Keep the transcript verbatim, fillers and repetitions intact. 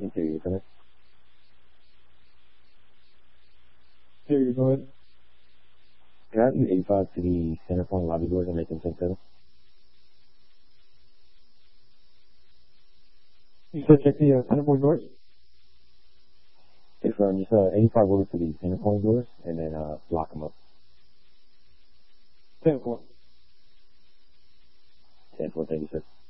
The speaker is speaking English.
Interior, come in. Interior, go ahead. Can I have you eighty-five to the center point lobby doors and make them ten seven? You said check the uh, center point doors? If um, just uh, eighty-five over to the center point doors and then uh, lock them up. ten four. ten four, thank you, sir.